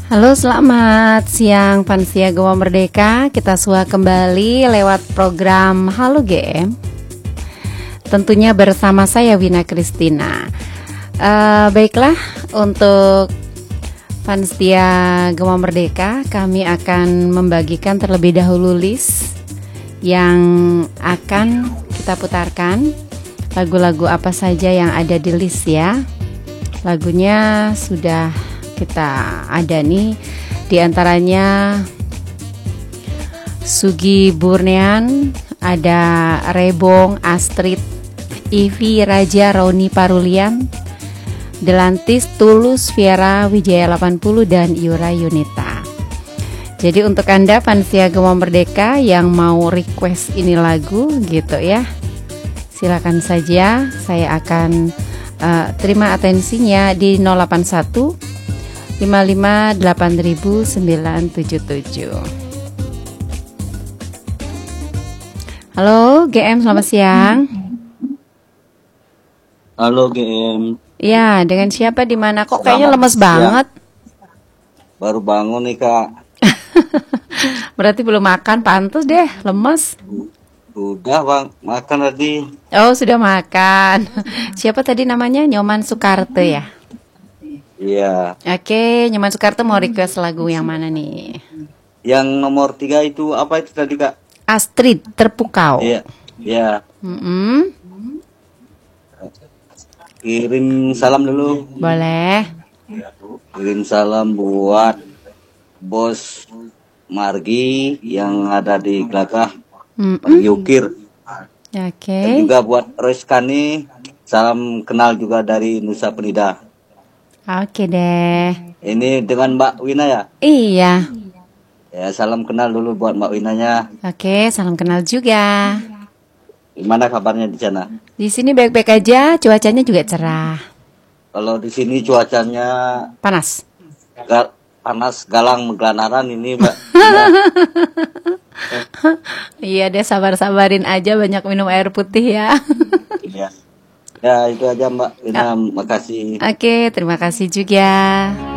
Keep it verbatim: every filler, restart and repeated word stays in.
Halo, selamat siang Pansia Gema Merdeka. Kita sua kembali lewat program Halo G M. Tentunya bersama saya Wina Kristina. uh, Baiklah, untuk Pansia Gema Merdeka, kami akan membagikan terlebih dahulu list yang akan kita putarkan. Lagu-lagu apa saja yang ada di list ya. Lagunya sudah kita ada nih, diantaranya Sugi Burnean, ada Rebong, Astrid, Ivi, Raja, Roni Parulian, Delantis, Tulus, Viera, Wijaya delapan puluh, dan Yura Yunita. Jadi untuk Anda Pansia Gema Merdeka yang mau request ini lagu gitu ya, silakan saja, saya akan uh, terima atensinya di nol delapan satu lima lima delapan nol sembilan tujuh tujuh. Halo G M, selamat siang. Halo G M. Ya, dengan siapa di mana? Kok kayaknya lemes siang. banget? Baru bangun nih Kak. Berarti belum makan, pantas deh lemes. Udah Bang, makan tadi. Oh, sudah makan. Siapa tadi namanya? Nyoman Soekarto ya? Iya. Oke, Nyoman Soekarto mau request lagu yang mana nih? Yang nomor tiga itu apa itu tadi Kak? Astrid, Terpukau. Iya. Iya. Mm-mm. Kirim salam dulu. Boleh. Kirim salam buat Bos Margi yang ada di Gelagah, Mm-mm. Yukir. Oke. Dan juga buat Reskani, salam kenal juga dari Nusa Penida. Oke deh. Ini dengan Mbak Wina ya? Iya. Ya, salam kenal dulu buat Mbak Winanya. Oke, salam kenal juga. Gimana kabarnya di sana? Di sini baik-baik aja, cuacanya juga cerah. Kalau di sini cuacanya Panas. ga, panas, galang, gelanaran ini Mbak. Iya deh, sabar-sabarin aja, banyak minum air putih ya. Iya. Ya, itu aja Mbak Wina, makasih. Oke, terima kasih juga.